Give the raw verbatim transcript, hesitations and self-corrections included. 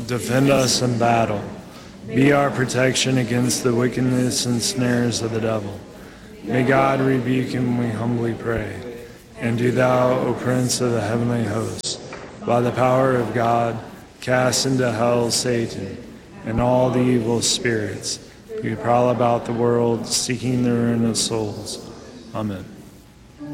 defend us in battle. Be our protection against the wickedness and snares of the devil. May God rebuke him, we humbly pray. And do thou, O Prince of the heavenly hosts, by the power of God, cast into hell Satan and all the evil spirits who prowl about the world seeking the ruin of souls. Amen.